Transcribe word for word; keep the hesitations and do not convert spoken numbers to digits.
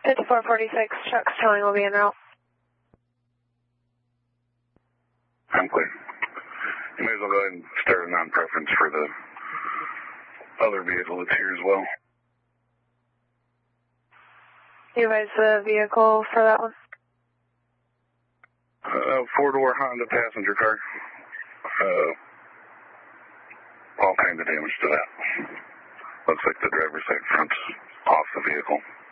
fifty-four forty-six, trucks towing will be en route. I'm clear. You may as well go ahead and start a non-preference for the other vehicle that's here as well. You guys the vehicle for that one? Uh, four-door Honda passenger car. Uh, all kinds of damage to that. Looks like the driver's side front's off the vehicle.